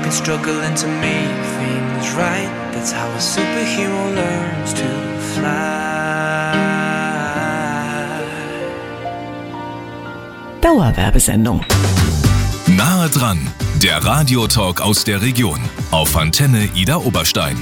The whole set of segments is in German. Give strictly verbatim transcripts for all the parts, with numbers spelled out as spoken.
and struggling to make things right. That's how a superhero learns to fly. Dauerwerbesendung. Nahe dran, der Radiotalk aus der Region auf Antenne Idar Oberstein.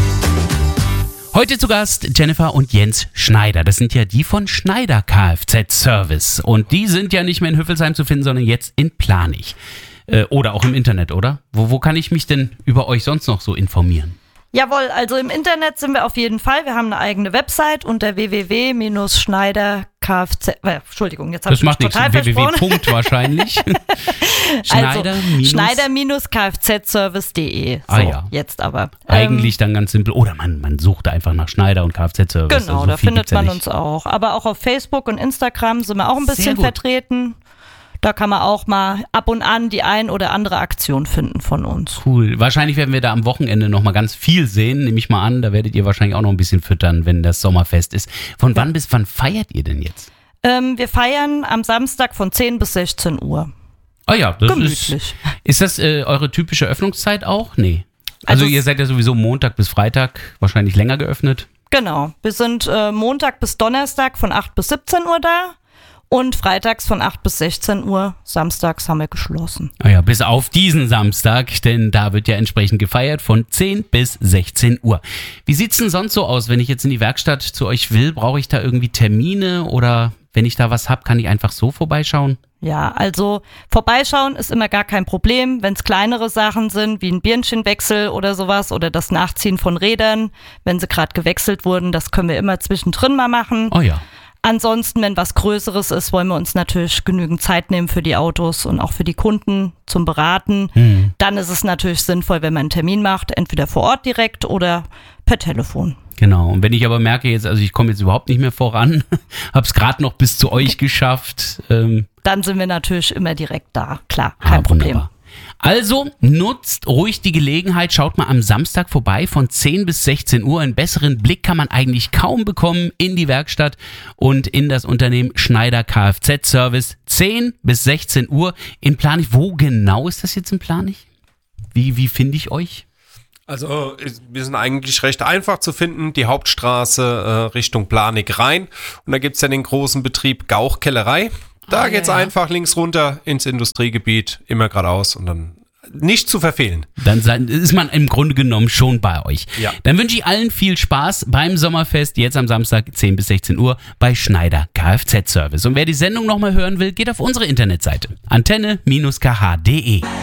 Heute zu Gast Jennifer und Jens Schneider. Das sind ja die von Schneider Kfz-Service. Und die sind ja nicht mehr in Hüffelsheim zu finden, sondern jetzt in Planich. Äh, oder auch im Internet, oder? Wo, wo kann ich mich denn über euch sonst noch so informieren? Jawohl, also im Internet sind wir auf jeden Fall. Wir haben eine eigene Website unter w w w Punkt schneider kfz. Äh, Entschuldigung, jetzt habe ich mich total versprochen. w w w. wahrscheinlich. Schneider also Schneider-Kfz-Service punkt de. So, ah ja. Jetzt aber. Eigentlich dann ganz simpel. Oder man, man sucht einfach nach Schneider und Kfz-Service. Genau, also da findet man ja uns auch. Aber auch auf Facebook und Instagram sind wir auch ein bisschen vertreten. Da kann man auch mal ab und an die ein oder andere Aktion finden von uns. Cool. Wahrscheinlich werden wir da am Wochenende noch mal ganz viel sehen, nehme ich mal an. Da werdet ihr wahrscheinlich auch noch ein bisschen füttern, wenn das Sommerfest ist. Von wann bis wann feiert ihr denn jetzt? Ähm, wir feiern am Samstag von zehn bis sechzehn Uhr. Ah ja, das Gemütlich. ist... Ist das äh, eure typische Öffnungszeit auch? Nee. Also, also ihr seid ja sowieso Montag bis Freitag wahrscheinlich länger geöffnet? Genau. Wir sind äh, Montag bis Donnerstag von acht bis siebzehn Uhr da. Und freitags von acht bis sechzehn Uhr, samstags haben wir geschlossen. Ah ja, bis auf diesen Samstag, denn da wird ja entsprechend gefeiert von zehn bis sechzehn Uhr. Wie sieht's denn sonst so aus, wenn ich jetzt in die Werkstatt zu euch will? Brauche ich da irgendwie Termine oder wenn ich da was habe, kann ich einfach so vorbeischauen? Ja, also vorbeischauen ist immer gar kein Problem, wenn es kleinere Sachen sind, wie ein Birnchenwechsel oder sowas oder das Nachziehen von Rädern, wenn sie gerade gewechselt wurden, das können wir immer zwischendrin mal machen. Oh ja. Ansonsten, wenn was Größeres ist, wollen wir uns natürlich genügend Zeit nehmen für die Autos und auch für die Kunden zum Beraten. Hm. Dann ist es natürlich sinnvoll, wenn man einen Termin macht, entweder vor Ort direkt oder per Telefon. Genau, und wenn ich aber merke jetzt, also ich komme jetzt überhaupt nicht mehr voran, habe es gerade noch bis zu euch geschafft. Ähm, Dann sind wir natürlich immer direkt da, klar, kein ah, Problem. Wunderbar. Also nutzt ruhig die Gelegenheit, schaut mal am Samstag vorbei von zehn bis sechzehn Uhr. Einen besseren Blick kann man eigentlich kaum bekommen in die Werkstatt und in das Unternehmen Schneider Kfz-Service. zehn bis sechzehn Uhr in Planich. Wo genau ist das jetzt in Planich? Wie, wie finde ich euch? Also wir sind eigentlich recht einfach zu finden, die Hauptstraße äh, Richtung Planich rein und da gibt es ja den großen Betrieb Gauchkellerei. Da ah, geht's ja, ja. einfach links runter ins Industriegebiet, immer geradeaus und dann nicht zu verfehlen. Dann ist man im Grunde genommen schon bei euch. Ja. Dann wünsche ich allen viel Spaß beim Sommerfest, jetzt am Samstag zehn bis sechzehn Uhr bei Schneider Kfz-Service. Und wer die Sendung nochmal hören will, geht auf unsere Internetseite antenne Bindestrich k h punkt de.